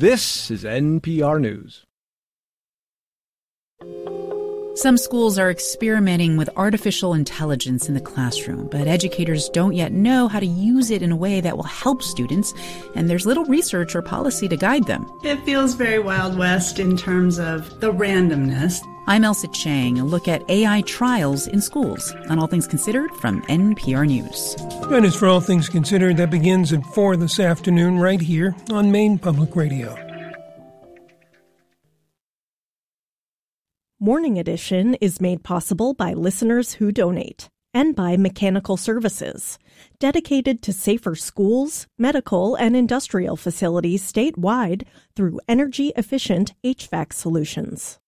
This is NPR News. Some schools are experimenting with artificial intelligence in the classroom, but educators don't yet know how to use it in a way that will help students, and there's little research or policy to guide them. It feels very Wild West in terms of the randomness. I'm Elsa Chang, a look at AI trials in schools on All Things Considered from NPR News. Join us for All Things Considered. That begins at 4 this afternoon right here on Maine Public Radio. Morning Edition is made possible by listeners who donate and by Mechanical Services, dedicated to safer schools, medical, and industrial facilities statewide through energy-efficient HVAC solutions.